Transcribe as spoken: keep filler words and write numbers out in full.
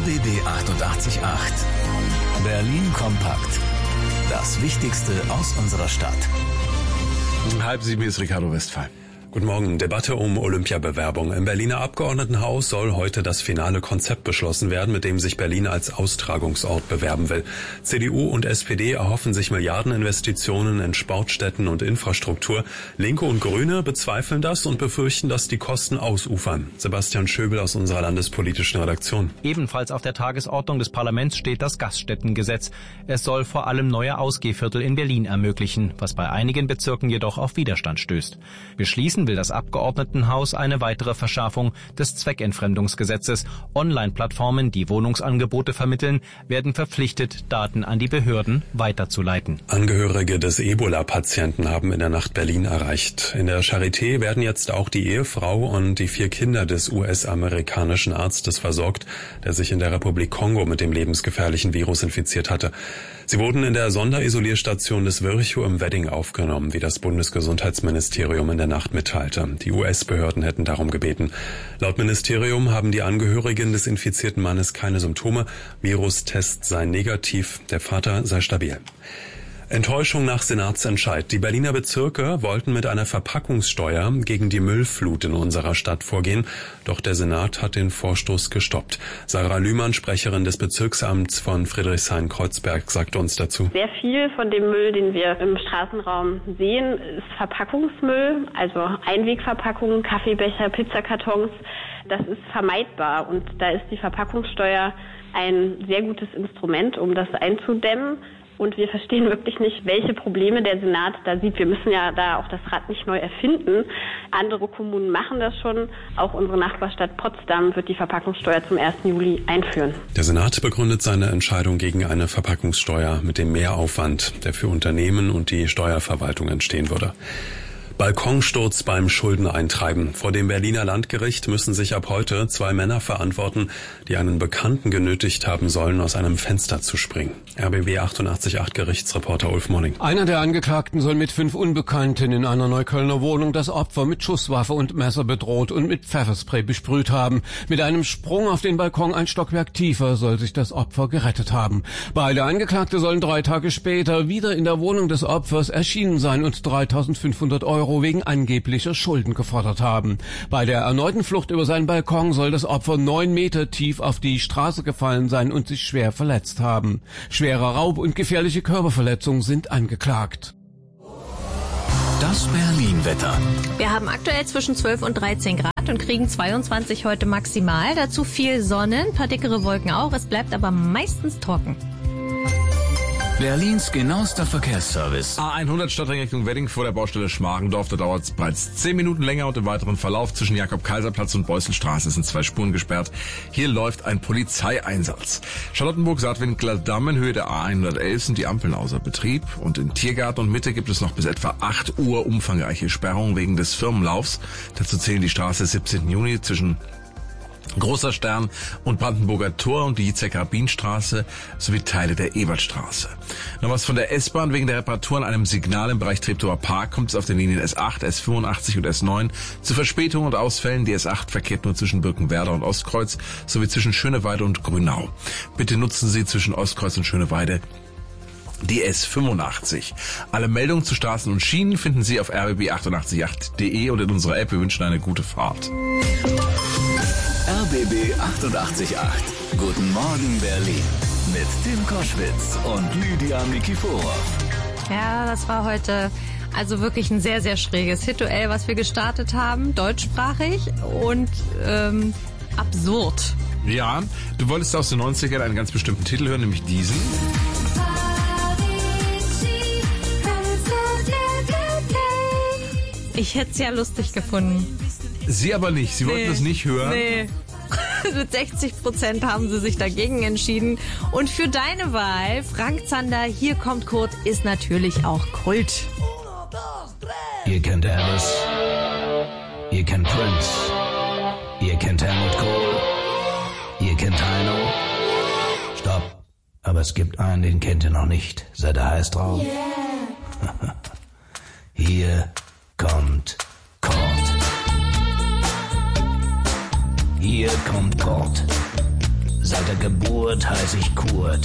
B B achtundachtzig Komma acht. Berlin kompakt. Das Wichtigste aus unserer Stadt. Halb sieben ist Ricardo Westphal. Guten Morgen. Debatte um Olympiabewerbung. Im Berliner Abgeordnetenhaus soll heute das finale Konzept beschlossen werden, mit dem sich Berlin als Austragungsort bewerben will. C D U und S P D erhoffen sich Milliardeninvestitionen in Sportstätten und Infrastruktur. Linke und Grüne bezweifeln das und befürchten, dass die Kosten ausufern. Sebastian Schöbel aus unserer landespolitischen Redaktion. Ebenfalls auf der Tagesordnung des Parlaments steht das Gaststättengesetz. Es soll vor allem neue Ausgehviertel in Berlin ermöglichen, was bei einigen Bezirken jedoch auf Widerstand stößt. Beschließen will das Abgeordnetenhaus eine weitere Verschärfung des Zweckentfremdungsgesetzes. Online-Plattformen, die Wohnungsangebote vermitteln, werden verpflichtet, Daten an die Behörden weiterzuleiten. Angehörige des Ebola-Patienten haben in der Nacht Berlin erreicht. In der Charité werden jetzt auch die Ehefrau und die vier Kinder des U S-amerikanischen Arztes versorgt, der sich in der Republik Kongo mit dem lebensgefährlichen Virus infiziert hatte. Sie wurden in der Sonderisolierstation des Virchow im Wedding aufgenommen, wie das Bundesgesundheitsministerium in der Nacht mitteilte. Die U S-Behörden hätten darum gebeten. Laut Ministerium haben die Angehörigen des infizierten Mannes keine Symptome. Virustest sei negativ, der Vater sei stabil. Enttäuschung nach Senatsentscheid. Die Berliner Bezirke wollten mit einer Verpackungssteuer gegen die Müllflut in unserer Stadt vorgehen, doch der Senat hat den Vorstoß gestoppt. Sarah Lühmann, Sprecherin des Bezirksamts von Friedrichshain-Kreuzberg, sagt uns dazu. Sehr viel von dem Müll, den wir im Straßenraum sehen, ist Verpackungsmüll, also Einwegverpackungen, Kaffeebecher, Pizzakartons. Das ist vermeidbar und da ist die Verpackungssteuer ein sehr gutes Instrument, um das einzudämmen. Und wir verstehen wirklich nicht, welche Probleme der Senat da sieht. Wir müssen ja da auch das Rad nicht neu erfinden. Andere Kommunen machen das schon. Auch unsere Nachbarstadt Potsdam wird die Verpackungssteuer zum ersten Juli einführen. Der Senat begründet seine Entscheidung gegen eine Verpackungssteuer mit dem Mehraufwand, der für Unternehmen und die Steuerverwaltung entstehen würde. Balkonsturz beim Schuldeneintreiben. Vor dem Berliner Landgericht müssen sich ab heute zwei Männer verantworten, die einen Bekannten genötigt haben sollen, aus einem Fenster zu springen. R B B achtundachtzig Komma acht Gerichtsreporter Ulf Morning. Einer der Angeklagten soll mit fünf Unbekannten in einer Neuköllner Wohnung das Opfer mit Schusswaffe und Messer bedroht und mit Pfefferspray besprüht haben. Mit einem Sprung auf den Balkon ein Stockwerk tiefer soll sich das Opfer gerettet haben. Beide Angeklagte sollen drei Tage später wieder in der Wohnung des Opfers erschienen sein und dreitausendfünfhundert Euro wegen angeblicher Schulden gefordert haben. Bei der erneuten Flucht über seinen Balkon soll das Opfer neun Meter tief auf die Straße gefallen sein und sich schwer verletzt haben. Schwerer Raub und gefährliche Körperverletzung sind angeklagt. Das Berlin-Wetter. Wir haben aktuell zwischen zwölf und dreizehn Grad und kriegen zweiundzwanzig heute maximal. Dazu viel Sonne, ein paar dickere Wolken auch. Es bleibt aber meistens trocken. Berlins genauester Verkehrsservice. A hundert Stadtring Richtung Wedding vor der Baustelle Schmargendorf. Da dauert es bereits zehn Minuten länger und im weiteren Verlauf zwischen Jakob-Kaiser-Platz und Beusselstraße sind zwei Spuren gesperrt. Hier läuft ein Polizeieinsatz. Charlottenburg-Saatwinkler-Damm in Höhe der A hundertelf sind die Ampeln außer Betrieb. Und in Tiergarten und Mitte gibt es noch bis etwa acht Uhr umfangreiche Sperrungen wegen des Firmenlaufs. Dazu zählen die Straße siebzehnten Juni zwischen Großer Stern und Brandenburger Tor und die Zeckerabinstraße sowie Teile der Ebertstraße. Noch was von der S-Bahn. Wegen der Reparatur an einem Signal im Bereich Treptower Park kommt es auf den Linien S acht, S fünfundachtzig und S neun zu Verspätungen und Ausfällen. Die S acht verkehrt nur zwischen Birkenwerder und Ostkreuz sowie zwischen Schöneweide und Grünau. Bitte nutzen Sie zwischen Ostkreuz und Schöneweide die S fünfundachtzig. Alle Meldungen zu Straßen und Schienen finden Sie auf r b b achtundachtzig Komma acht punkt d e und in unserer App. Wir wünschen eine gute Fahrt. R B B achtundachtzig Komma acht. Guten Morgen Berlin. Mit Tim Koschwitz und Lydia Mikiforov. Ja, das war heute also wirklich ein sehr, sehr schräges Hituell, was wir gestartet haben. Deutschsprachig und ähm, absurd. Ja, du wolltest aus den neunzigern einen ganz bestimmten Titel hören, nämlich diesen. Ich hätte es ja lustig gefunden. Sie aber nicht. Sie nee. wollten das nicht hören. Nee. Mit sechzig Prozent haben sie sich dagegen entschieden. Und für deine Wahl, Frank Zander, Hier kommt Kurt, ist natürlich auch Kult. Ihr kennt Alice. Ihr kennt Prince. Ihr kennt Helmut Kohl. Ihr kennt Heino. Stopp. Aber es gibt einen, den kennt ihr noch nicht. Seid ihr heiß drauf? Yeah. Hier kommt Kurt. Hier kommt Kurt. Seid ihr Geburt heiß ich Kurt.